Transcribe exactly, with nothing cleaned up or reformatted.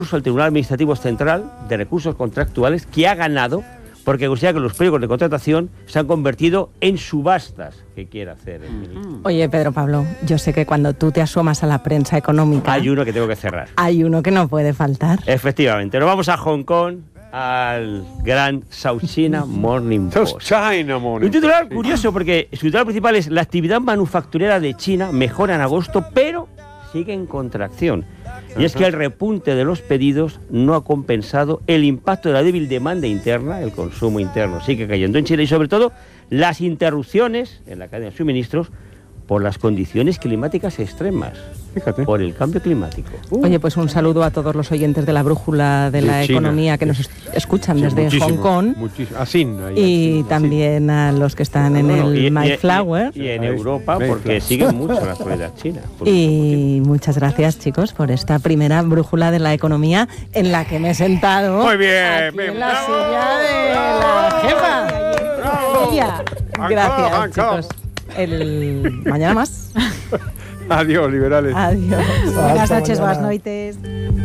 al Tribunal Administrativo Central de Recursos Contractuales, que ha ganado porque considera que los pliegos de contratación se han convertido en subastas que quiere hacer el ministro. Oye, Pedro Pablo, yo sé que cuando tú te asomas a la prensa económica... Hay uno que tengo que cerrar. Hay uno que no puede faltar. Efectivamente. Nos vamos a Hong Kong, al gran South China Morning Post. South China Morning Un titular Post, curioso porque su titular principal es: la actividad manufacturera de China mejora en agosto, pero sigue en contracción. Y es que el repunte de los pedidos no ha compensado el impacto de la débil demanda interna, el consumo interno sigue cayendo en China, y sobre todo las interrupciones en la cadena de suministros por las condiciones climáticas extremas. Fíjate. Por el cambio climático. Uh. Oye, pues un saludo a todos los oyentes de la Brújula de, de la China. Economía que nos es, escuchan sí, desde Hong Kong. Así, y así, también así. A los que están en bueno, el y, Mayflower. Y, y, y en Europa, porque siguen mucho la actualidad china. Y muchas gracias, chicos, por esta primera Brújula de la Economía en la que me he sentado. Muy bien. Aquí en la silla de la jefa. Ella. Gracias, Anco, chicos. El... Mañana más. Adiós, liberales. Adiós. Buenas noches, buenas noites.